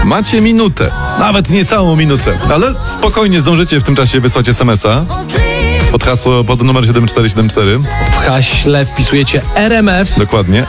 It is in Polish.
Macie minutę, nawet nie całą minutę, ale spokojnie zdążycie w tym czasie wysłać SMS-a pod hasło, pod numer 7474. W haśle wpisujecie RMF. Dokładnie.